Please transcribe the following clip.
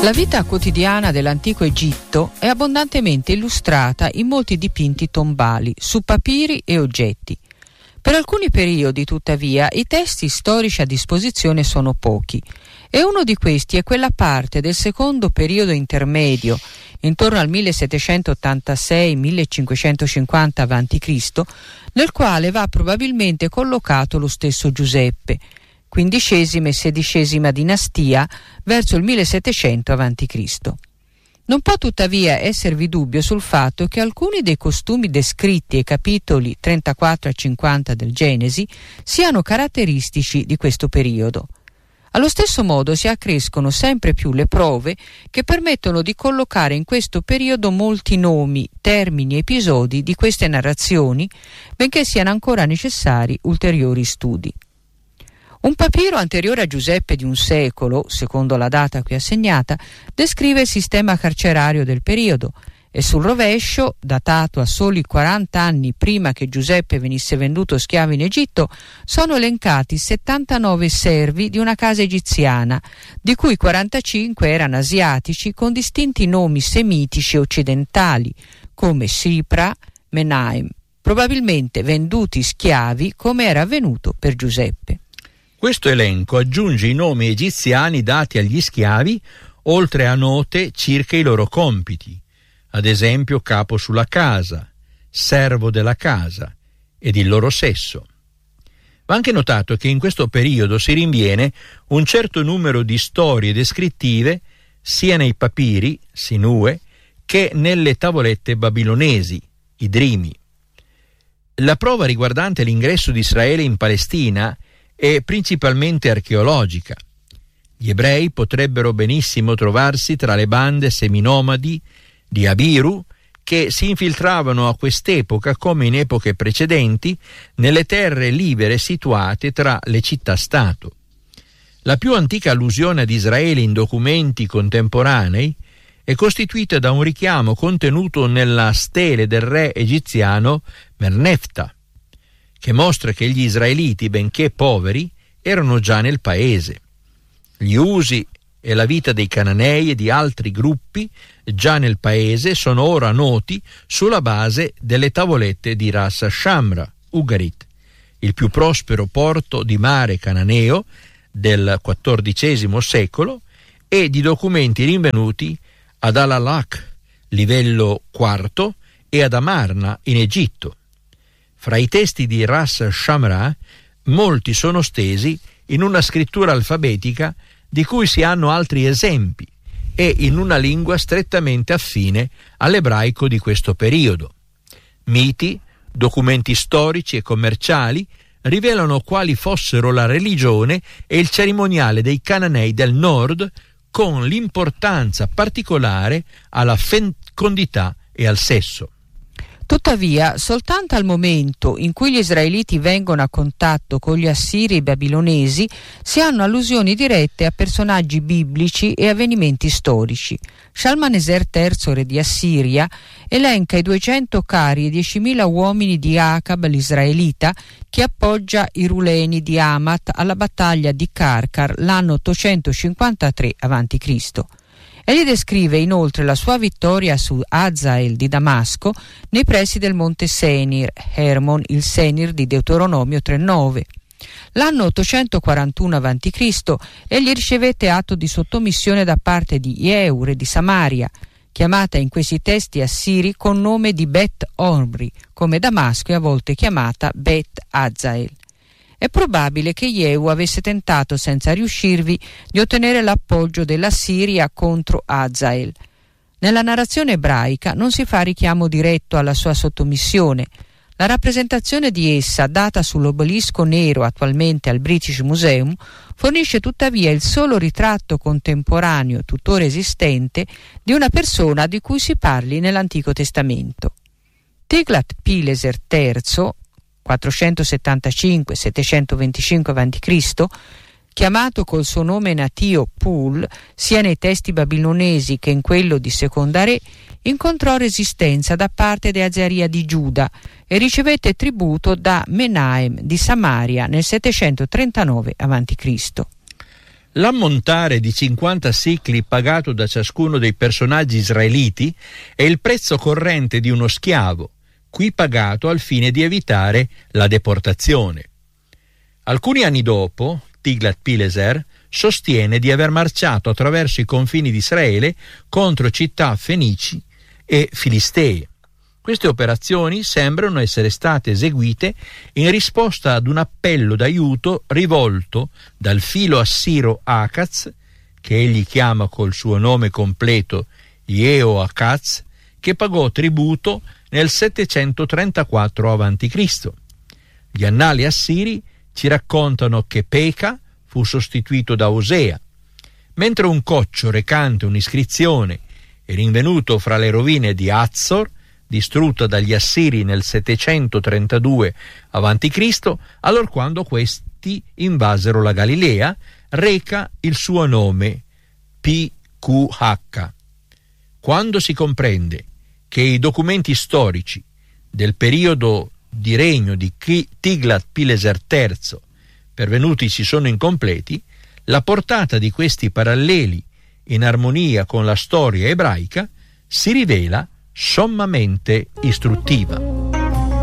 La vita quotidiana dell'antico Egitto è abbondantemente illustrata in molti dipinti tombali su papiri e oggetti. Per alcuni periodi, tuttavia, i testi storici a disposizione sono pochi, e uno di questi è quella parte del secondo periodo intermedio, intorno al 1786-1550 a.C., nel quale va probabilmente collocato lo stesso Giuseppe, XV e XVI dinastia, verso il 1700 a.C. Non può tuttavia esservi dubbio sul fatto che alcuni dei costumi descritti ai capitoli 34 a 50 del Genesi siano caratteristici di questo periodo. Allo stesso modo si accrescono sempre più le prove che permettono di collocare in questo periodo molti nomi, termini e episodi di queste narrazioni, benché siano ancora necessari ulteriori studi. Un papiro anteriore a Giuseppe di un secolo, secondo la data qui assegnata, descrive il sistema carcerario del periodo, e sul rovescio, datato a soli 40 anni prima che Giuseppe venisse venduto schiavo in Egitto, sono elencati 79 servi di una casa egiziana, di cui 45 erano asiatici con distinti nomi semitici occidentali, come Sipra, Menahem, probabilmente venduti schiavi come era avvenuto per Giuseppe. Questo elenco aggiunge i nomi egiziani dati agli schiavi, oltre a note circa i loro compiti, ad esempio capo sulla casa, servo della casa, ed il loro sesso. Va anche notato che in questo periodo si rinviene un certo numero di storie descrittive sia nei papiri, Sinue, che nelle tavolette babilonesi, i Drimi. La prova riguardante l'ingresso di Israele in Palestina è principalmente archeologica. Gli ebrei potrebbero benissimo trovarsi tra le bande seminomadi di Abiru che si infiltravano a quest'epoca, come in epoche precedenti, nelle terre libere situate tra le città-stato. La più antica allusione ad Israele in documenti contemporanei è costituita da un richiamo contenuto nella stele del re egiziano Mernefta, che mostra che gli israeliti, benché poveri, erano già nel paese. Gli usi e la vita dei cananei e di altri gruppi già nel paese sono ora noti sulla base delle tavolette di Ras Shamra, Ugarit, il più prospero porto di mare cananeo del XIV secolo, e di documenti rinvenuti ad Al-Alaq, livello IV, e ad Amarna in Egitto. Fra i testi di Ras Shamra, molti sono stesi in una scrittura alfabetica di cui si hanno altri esempi e in una lingua strettamente affine all'ebraico di questo periodo. Miti, documenti storici e commerciali rivelano quali fossero la religione e il cerimoniale dei cananei del nord, con l'importanza particolare alla fecondità e al sesso. Tuttavia, soltanto al momento in cui gli israeliti vengono a contatto con gli assiri e i babilonesi si hanno allusioni dirette a personaggi biblici e avvenimenti storici. Shalmaneser III, re di Assiria, elenca i 200 carri e 10.000 uomini di Acab, l'israelita, che appoggia i Ruleni di Amat alla battaglia di Karkar l'anno 853 a.C. Egli descrive inoltre la sua vittoria su Hazael di Damasco nei pressi del monte Senir, Hermon, il Senir di Deuteronomio 3:9. L'anno 841 a.C. egli ricevette atto di sottomissione da parte di Jehu, re di Samaria, chiamata in questi testi assiri con nome di Bet Omri, come Damasco è a volte chiamata Bet Hazael. È probabile che Jehu avesse tentato, senza riuscirvi, di ottenere l'appoggio della Siria contro Hazael. Nella narrazione ebraica non si fa richiamo diretto alla sua sottomissione. La rappresentazione di essa, data sull'obelisco nero attualmente al British Museum, fornisce tuttavia il solo ritratto contemporaneo tuttora esistente di una persona di cui si parli nell'Antico Testamento. Tiglat-Pileser III, 475-725 a.C., chiamato col suo nome natio Pul, sia nei testi babilonesi che in quello di Seconda Re, incontrò resistenza da parte di Azaria di Giuda e ricevette tributo da Menahem di Samaria nel 739 a.C. L'ammontare di 50 sicli pagato da ciascuno dei personaggi israeliti è il prezzo corrente di uno schiavo, qui pagato al fine di evitare la deportazione. Alcuni anni dopo, Tiglat-Pileser sostiene di aver marciato attraverso i confini di Israele contro città fenici e filistee. Queste operazioni sembrano essere state eseguite in risposta ad un appello d'aiuto rivolto dal filo assiro Akaz, che egli chiama col suo nome completo Jehoacaz, che pagò tributo nel 734 a.C. Gli annali assiri ci raccontano che Peca fu sostituito da Osea, mentre un coccio recante un'iscrizione è rinvenuto fra le rovine di Hazzor, distrutta dagli Assiri nel 732 a.C., allorquando questi invasero la Galilea, reca il suo nome PQH. Quando si comprende che i documenti storici del periodo di regno di Tiglat-Pileser III pervenutici sono incompleti, la portata di questi paralleli in armonia con la storia ebraica si rivela sommamente istruttiva.